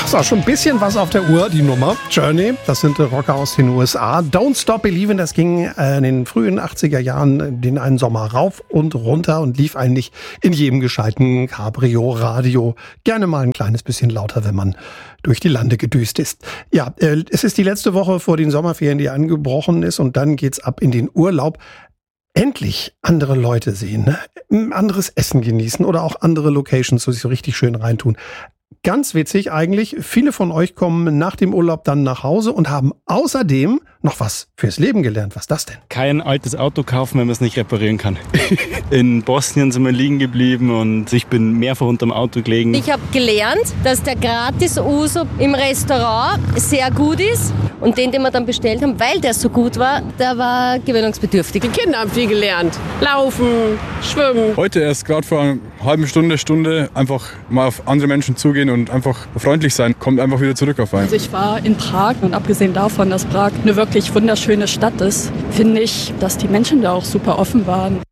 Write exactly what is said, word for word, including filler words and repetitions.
Ist auch schon ein bisschen was auf der Uhr, die Nummer. Journey, das sind Rocker aus den U S A. Don't Stop Believin', das ging in den frühen achtziger Jahren den einen Sommer rauf und runter und lief eigentlich in jedem gescheiten Cabrio-Radio. Gerne mal ein kleines bisschen lauter, wenn man durch die Lande gedüst ist. Ja, es ist die letzte Woche vor den Sommerferien, die angebrochen ist, und dann geht's ab in den Urlaub. Endlich andere Leute sehen, ne? Anderes Essen genießen oder auch andere Locations, so sich so richtig schön reintun. Ganz witzig eigentlich, viele von euch kommen nach dem Urlaub dann nach Hause und haben außerdem noch was fürs Leben gelernt. Was ist das denn? Kein altes Auto kaufen, wenn man es nicht reparieren kann. In Bosnien sind wir liegen geblieben und ich bin mehrfach unterm Auto gelegen. Ich habe gelernt, dass der Gratis-Uso im Restaurant sehr gut ist und den, den wir dann bestellt haben, weil der so gut war, der war gewöhnungsbedürftig. Die Kinder haben viel gelernt. Laufen, schwimmen. Heute erst gerade vor einer halben Stunde, Stunde einfach mal auf andere Menschen zugehen und einfach freundlich sein, kommt einfach wieder zurück auf einen. Also ich war in Prag und abgesehen davon, dass Prag eine wirklich wunderschöne Stadt ist, finde ich, dass die Menschen da auch super offen waren.